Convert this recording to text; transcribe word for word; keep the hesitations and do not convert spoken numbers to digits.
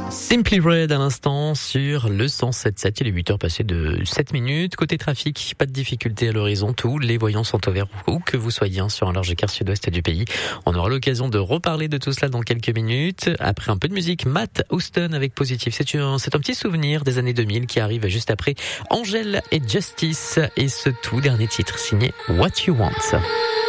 Simply Red à l'instant sur le cent sept virgule sept. Il est huit heures passées de sept minutes. Côté trafic, pas de difficulté à l'horizon. Tous les voyants sont au vert où que vous soyez sur un large quart sud-ouest du pays. On aura l'occasion de reparler de tout cela dans quelques minutes. Après un peu de musique, Matt Houston avec Positif. C'est un, c'est un petit souvenir des années deux mille qui arrive juste après Angèle et Justice et ce tout dernier titre signé What You Want.